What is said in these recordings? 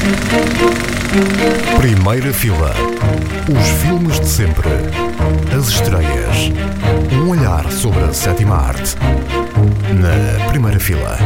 Primeira fila. Os filmes de sempre. As estreias. Um olhar sobre a sétima arte. Na primeira fila.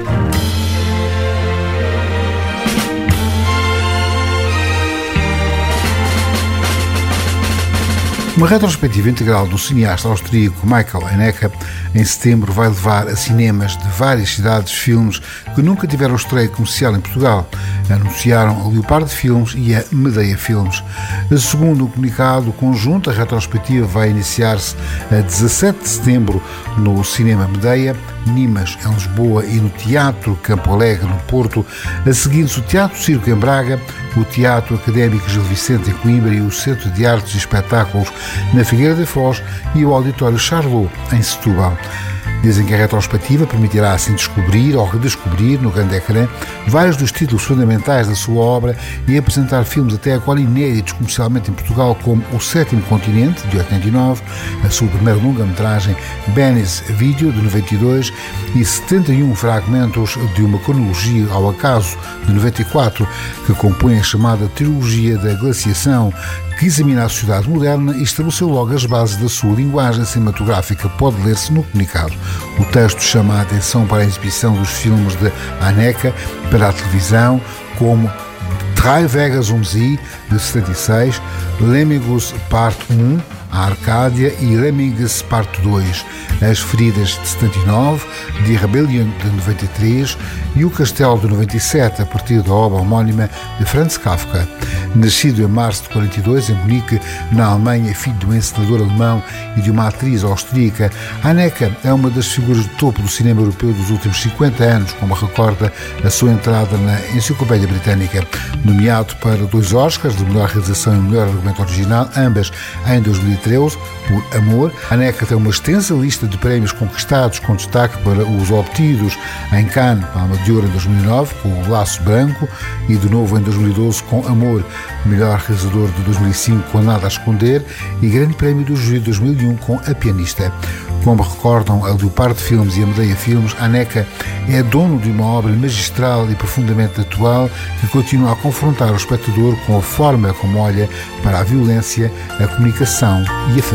Uma retrospectiva integral do cineasta austríaco Michael Haneke, em setembro, vai levar a cinemas de várias cidades filmes que nunca tiveram estreia comercial em Portugal. Anunciaram a Leopardo Filmes e a Medeia Filmes. Segundo um comunicado conjunto, a retrospectiva vai iniciar-se a 17 de setembro no Cinema Medeia, Nimas, em Lisboa, e no Teatro Campo Alegre, no Porto, a seguir-se o Teatro Circo em Braga, o Teatro Académico Gil Vicente em Coimbra e o Centro de Artes e Espetáculos na Figueira da Foz e o Auditório Charlot em Setúbal. Dizem que a retrospectiva permitirá assim descobrir ou redescobrir no grande ecrã vários dos títulos fundamentais da sua obra e apresentar filmes até agora inéditos comercialmente em Portugal, como O Sétimo Continente, de 89, a sua primeira longa-metragem, Benny's Video, de 92, e 71 fragmentos de uma cronologia ao acaso, de 94, que compõe a chamada Trilogia da Glaciação, que examina a sociedade moderna e estabeleceu logo as bases da sua linguagem cinematográfica. Pode ler-se no comunicado. O texto chama a atenção para a exibição dos filmes de Haneke para a televisão, como Drei Vegas Sie, de 76, Lemmingus Parte 1, a Arcádia, e Lemmingus Parte 2, As Feridas, de 79, The Rebellion, de 93, e O Castelo, de 97, a partir da obra homónima de Franz Kafka. Nascido em março de 42 em Munique, na Alemanha, filho de um encenador alemão e de uma atriz austríaca, Haneke é uma das figuras de topo do cinema europeu dos últimos 50 anos, como recorda a sua entrada na Enciclopédia Britânica. Nomeado para 2 Oscars, de melhor realização e melhor argumento original, ambas em 2013, por Amor, Haneke tem uma extensa lista de prémios conquistados, com destaque para os obtidos em Cannes, Palma de Ouro em 2009, com O Laço Branco, e de novo em 2012 com Amor, melhor realizador de 2005 com Nada a Esconder, e Grande Prémio do Júri de 2001 com A Pianista. Como recordam a Leopardo Filmes e a Medeia Filmes, Haneke é dono de uma obra magistral e profundamente atual que continua a confrontar o espectador com a forma como olha para a violência, a comunicação e a família.